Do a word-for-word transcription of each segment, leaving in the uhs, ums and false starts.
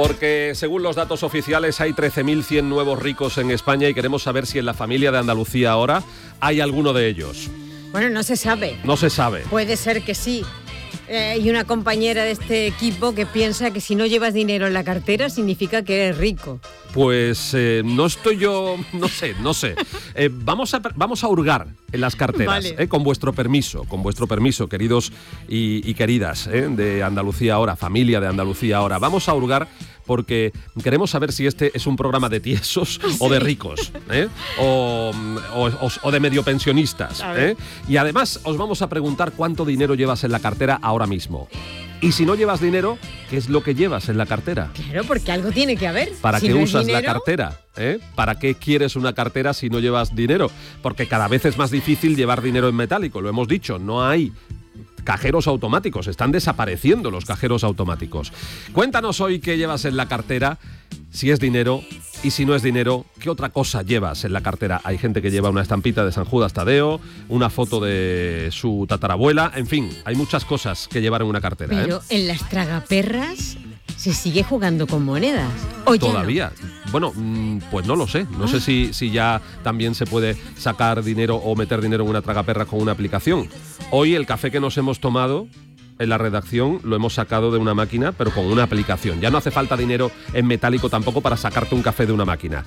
Porque según los datos oficiales hay trece mil cien nuevos ricos en España y queremos saber si en la familia de Andalucía ahora hay alguno de ellos. Bueno, no se sabe. No se sabe. Puede ser que sí. Eh, y una compañera de este equipo que piensa que si no llevas dinero en la cartera significa que eres rico. Pues eh, no estoy yo, no sé, no sé. Eh, vamos, a, vamos a hurgar en las carteras, Vale. eh, con vuestro permiso, con vuestro permiso, queridos y, y queridas eh, de Andalucía Ahora, familia de Andalucía Ahora. Vamos a hurgar porque queremos saber si este es un programa de tiesos sí. o de ricos, ¿eh? o, o, o de medio pensionistas. ¿eh? Y además os vamos a preguntar cuánto dinero llevas en la cartera ahora mismo. Y si no llevas dinero, ¿qué es lo que llevas en la cartera? Claro, porque algo tiene que haber. ¿Para si qué no usas dinero... la cartera? ¿Eh? ¿Para qué quieres una cartera si no llevas dinero? Porque cada vez es más difícil llevar dinero en metálico, lo hemos dicho, no hay cajeros automáticos, están desapareciendo los cajeros automáticos. Cuéntanos hoy qué llevas en la cartera, si es dinero, y si no es dinero, ¿qué otra cosa llevas en la cartera? Hay gente que lleva una estampita de San Judas Tadeo, una foto de su tatarabuela, en fin, hay muchas cosas que llevar en una cartera. Pero ¿eh? en las tragaperras se sigue jugando con monedas. ¿O Todavía. Ya no? Bueno, pues no lo sé. No ah. sé si, si ya también se puede sacar dinero o meter dinero en una tragaperra con una aplicación. Hoy el café que nos hemos tomado en la redacción lo hemos sacado de una máquina, pero con una aplicación. Ya no hace falta dinero en metálico tampoco para sacarte un café de una máquina.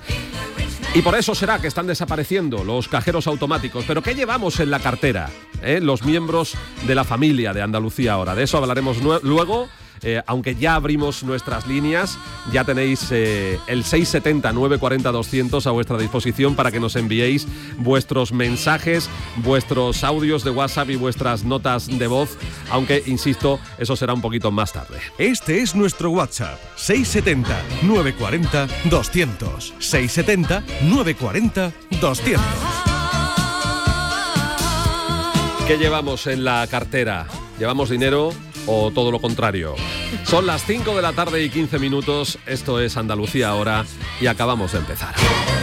Y por eso será que están desapareciendo los cajeros automáticos. ¿Pero qué llevamos en la cartera? ¿Eh? Los miembros de la familia de Andalucía Ahora. De eso hablaremos nue- luego. Eh, aunque ya abrimos nuestras líneas, ya tenéis eh, el seis siete cero, nueve cuatro cero, doscientos a vuestra disposición para que nos enviéis vuestros mensajes, vuestros audios de WhatsApp y vuestras notas de voz, aunque, insisto, eso será un poquito más tarde. Este es nuestro WhatsApp, seis siete cero, nueve cuatro cero, doscientos. seis siete cero, nueve cuatro cero, doscientos. ¿Qué llevamos en la cartera? ¿Llevamos dinero o todo lo contrario? Son las cinco de la tarde y quince minutos, esto es Andalucía Ahora y acabamos de empezar.